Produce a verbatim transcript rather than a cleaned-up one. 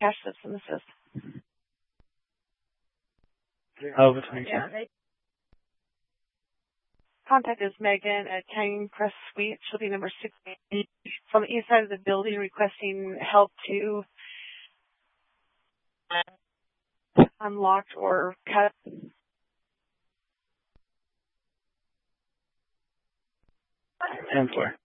cash system assist. Over twenty-two. Yeah, they Contact is Megan at Canyon Crest Suite. She'll be number sixteen. From the east side of the building, requesting help to unlock or cut. ten four.